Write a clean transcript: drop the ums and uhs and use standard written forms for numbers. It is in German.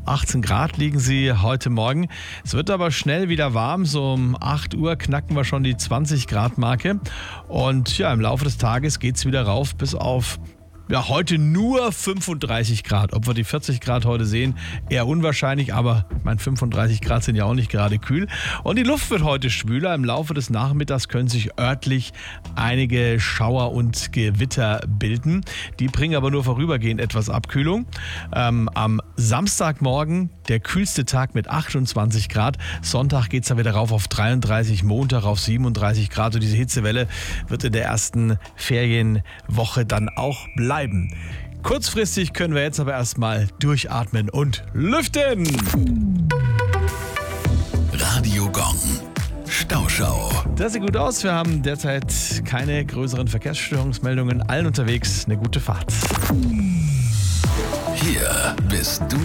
18 Grad liegen sie heute Morgen. Es wird aber schnell wieder warm. So um 8 Uhr knacken wir schon die 20 Grad Marke. Und ja, im Laufe des Tages geht es wieder rauf bis auf heute nur 35 Grad. Ob wir die 40 Grad heute sehen, eher unwahrscheinlich, aber 35 Grad sind ja auch nicht gerade kühl. Und die Luft wird heute schwüler. Im Laufe des Nachmittags können sich örtlich einige Schauer und Gewitter bilden. Die bringen aber nur vorübergehend etwas Abkühlung. Am Samstagmorgen der kühlste Tag mit 28 Grad. Sonntag geht es dann wieder rauf auf 33, Montag auf 37 Grad. Und diese Hitzewelle wird in der ersten Ferienwoche dann auch bleiben. Kurzfristig können wir jetzt aber erstmal durchatmen und lüften. Radio Gong. Stauschau. Das sieht gut aus. Wir haben derzeit keine größeren Verkehrsstörungsmeldungen. Allen unterwegs eine gute Fahrt. Hier bist du